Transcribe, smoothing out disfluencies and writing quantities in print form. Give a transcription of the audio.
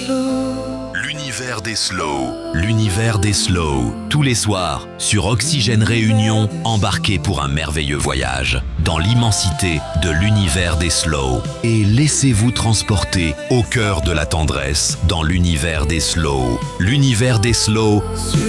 L'univers des slow. L'univers des slow. Tous les soirs, sur Oxygène Réunion, embarquez pour un merveilleux voyage dans l'immensité de l'univers des slow. Et laissez-vous transporter au cœur de la tendresse dans l'univers des slow. L'univers des slow.